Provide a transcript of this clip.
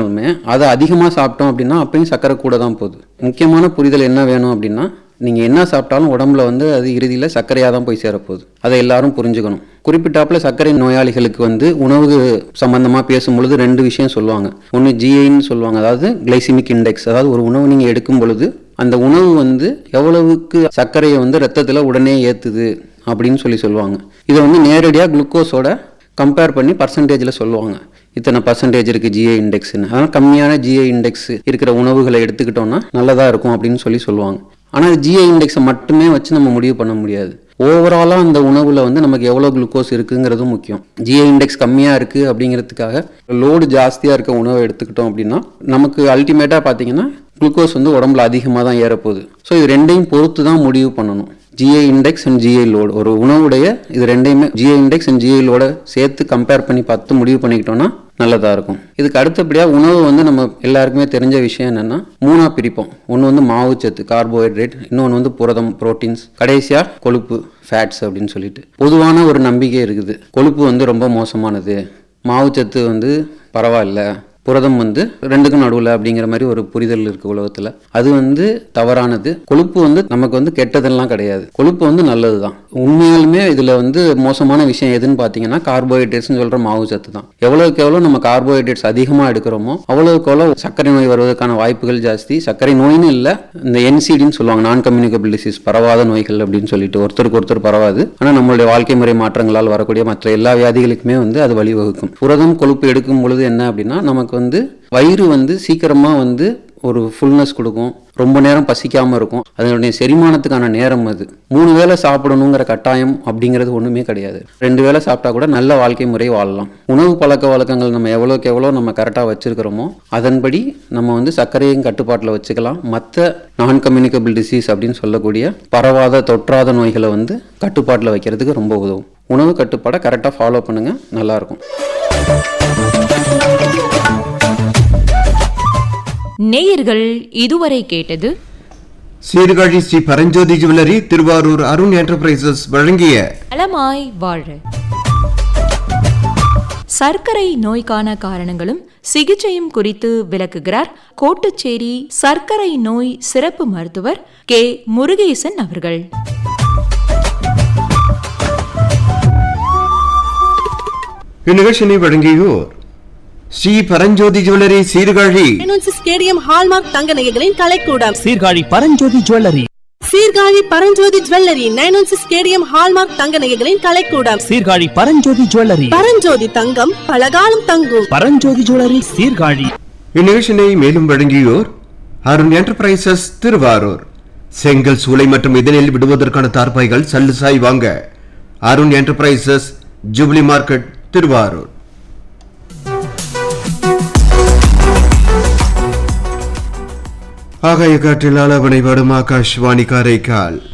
சாப்பிட்டாலுமே அதை அதிகமாக சாப்பிட்டோம் அப்படின்னா அப்பயும் சர்க்கரை கூட தான் போகுது. முக்கியமான புரிதல் என்ன வேணும் அப்படின்னா, நீங்கள் என்ன சாப்பிட்டாலும் உடம்புல வந்து அது இறுதியில் சர்க்கரையாக தான் போய் சேரப்போகுது. அதை எல்லாரும் புரிஞ்சுக்கணும். குறிப்பிட்டாப்புல சர்க்கரை நோயாளிகளுக்கு வந்து உணவு சம்பந்தமாக பேசும்பொழுது 2 விஷயம் சொல்லுவாங்க. ஒன்று ஜிஐன்னு சொல்லுவாங்க, அதாவது கிளைசிமிக் இண்டெக்ஸ். அதாவது ஒரு உணவு நீங்கள் எடுக்கும் பொழுது அந்த உணவு வந்து எவ்வளவுக்கு சர்க்கரையை வந்து ரத்தத்தில் உடனே ஏற்றுது அப்படின்னு சொல்லுவாங்க. இதை வந்து நேரடியாக குளுக்கோஸோட கம்பேர் பண்ணி பர்சன்டேஜில் சொல்லுவாங்க. இத்தனை பர்சன்டேஜ் இருக்குது ஜிஐ இண்டெக்ஸ்ன்னு. அதனால் கம்மியான ஜிஐ இண்டெக்ஸ் இருக்கிற உணவுகளை எடுத்துக்கிட்டோம்னா நல்லதாக இருக்கும் அப்படின்னு சொல்லுவாங்க. ஆனால் ஜிஐ இண்டெக்ஸை மட்டுமே வச்சு நம்ம முடிவு பண்ண முடியாது. ஓவராலாக அந்த உணவில் வந்து நமக்கு எவ்வளோ குளுக்கோஸ் இருக்குங்கிறதும் முக்கியம். ஜிஐ இண்டெக்ஸ் கம்மியாக இருக்குது அப்படிங்கிறதுக்காக லோடு ஜாஸ்தியாக இருக்க உணவை எடுத்துக்கிட்டோம் அப்படின்னா நமக்கு அல்டிமேட்டாக பார்த்தீங்கன்னா குளுக்கோஸ் வந்து உடம்புல அதிகமாக தான் ஏறப்போகுது. ஸோ இது 2ஐயும் பொறுத்து தான் முடிவு பண்ணணும். GI index and GI load, ஒரு உணவுடைய இது 2ஐயுமே ஜிஐ இண்டெக்ஸ் அண்ட் ஜிஐ லோட சேர்த்து கம்பேர் பண்ணி பார்த்து முடிவு பண்ணிக்கிட்டோம்னா நல்லதாக இருக்கும். இதுக்கு அடுத்தபடியாக உணவு வந்து நம்ம எல்லாருக்குமே தெரிஞ்ச விஷயம் என்னென்னா 3ஆக பிரிப்போம். ஒன்று வந்து மாவுச்சத்து கார்போஹைட்ரேட், இன்னொன்று வந்து புரதம் புரோட்டீன்ஸ், கடைசியாக கொழுப்பு ஃபேட்ஸ் அப்படின்னு சொல்லிட்டு பொதுவான ஒரு நம்பிக்கை இருக்குது. கொழுப்பு வந்து ரொம்ப மோசமானது, மாவுச்சத்து வந்து பரவாயில்ல, புரதம் வந்து 2க்கும் நடுவில் அப்படிங்கிற மாதிரி ஒரு புரிதல் இருக்குது உலகத்தில். அது வந்து தவறானது. கொழுப்பு வந்து நமக்கு வந்து கெட்டதெல்லாம் கிடையாது, கொழுப்பு வந்து நல்லது தான். உண்மையாலுமே இதில் வந்து மோசமான விஷயம் எதுன்னு பார்த்தீங்கன்னா கார்போஹைட்ரேட்ஸ்னு சொல்கிற மாவு சத்து தான். எவ்வளோக்கு எவ்வளோ நம்ம கார்போஹைட்ரேட்ஸ் அதிகமாக எடுக்கிறோமோ அவ்வளோக்கு எவ்வளோ சர்க்கரை நோய் வருவதற்கான வாய்ப்புகள் ஜாஸ்தி. சர்க்கரை நோயின்னு இல்லை, இந்த என்சிடின்னு சொல்லுவாங்க, நான் கம்யூனிகபிள் டிசீஸ், பரவாத நோய்கள் அப்படின்னு சொல்லிட்டு ஒருத்தருக்கு ஒருத்தர் பரவாது. ஆனால் நம்மளுடைய வாழ்க்கை முறை மாற்றங்களால் வரக்கூடிய மற்ற எல்லா வியாதிகளுக்குமே வந்து அது வழிவகுக்கும். புரதம் கொழுப்பு எடுக்கும் பொழுது என்ன அப்படின்னா நமக்கு வந்து வயிறு வந்து சீக்கிரமாக வந்து ஒரு ஃபுல்னஸ் கொடுக்கும், ரொம்ப நேரம் பசிக்காமல் இருக்கும். அதனுடைய செரிமானத்துக்கான நேரம் அது. 3 வேளை சாப்பிடணுங்கிற கட்டாயம் அப்படிங்கிறது ஒன்றுமே கிடையாது. 2 வேளை சாப்பிட்டா கூட நல்ல வாழ்க்கை முறை வாழலாம். உணவு பழக்க வழக்கங்கள் நம்ம எவ்வளோக்கு எவ்வளோ நம்ம கரெக்டாக வச்சுருக்கிறோமோ அதன்படி நம்ம வந்து சர்க்கரையும் கட்டுப்பாட்டில் வச்சுக்கலாம். மற்ற நான் கம்யூனிகபிள் டிசீஸ் அப்படின்னு சொல்லக்கூடிய பரவாத தொற்றாத நோய்களை வந்து கட்டுப்பாட்டில் வைக்கிறதுக்கு ரொம்ப உதவும். உணவு கட்டுப்பாடை கரெக்டாக ஃபாலோ பண்ணுங்கள், நல்லாயிருக்கும். நேயர்கள் இதுவரை கேட்டது சீர்காழி ஸ்ரீ பரஞ்சோதி ஜுவல்லரி, திருவாரூர் அருண் என்டர்பிரைசஸ் வழங்கிய நலமாய் வாழ. சர்க்கரை நோய்க்கான காரணங்களும் சிகிச்சையும் குறித்து விளக்குகிறார் கோட்டுச்சேரி சர்க்கரை நோய் சிறப்பு மருத்துவர் கே முருகேசன் அவர்கள். இந்நிகழ்ச்சியை வழங்கியோர் Sri Paranjothi jewellery, Sirkazhi. Stadium hallmark தங்க நகைகளின் கலைக்கூடம் Sirkazhi Paranjothi jewellery. Sirkazhi Paranjothi jewellery 916 stadium hallmark தங்க நகைகளின் கலைக்கூடம் சீர்காழி பரஞ்சோதி ஜுவல்லரி. பரஞ்சோதி தங்கம் பலகாலம் தங்கும். பரஞ்சோதி ஜுவல்லரி, சீர்காழி. இந்நிகழ்ச்சியை மேலும் வழங்கியோர் அருண் என்டர்பிரைசஸ், திருவாரூர். செங்கல் சூளை மற்றும் இதனில் விடுவதற்கான தார்பாய்கள் சல்லுசாய் வாங்க Arun enterprises, jubilee market, Thiruvarur. ஆகாய காற்றில் அளவனை வடும் ஆகாஷ்வாணி காரைக்கால்.